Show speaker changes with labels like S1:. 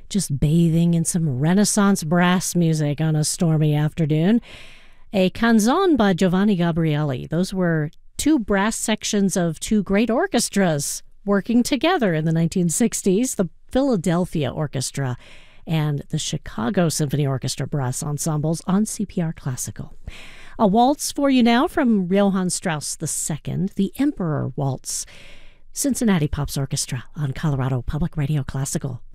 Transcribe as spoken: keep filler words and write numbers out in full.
S1: just bathing in some Renaissance brass music on a stormy afternoon. A canzone by Giovanni Gabrieli. Those were two brass sections of two great orchestras working together in the nineteen sixties, the Philadelphia Orchestra and the Chicago Symphony Orchestra brass ensembles on C P R Classical. A waltz for you now from Johann Strauss the Second, the Emperor Waltz, Cincinnati Pops Orchestra on Colorado Public Radio Classical.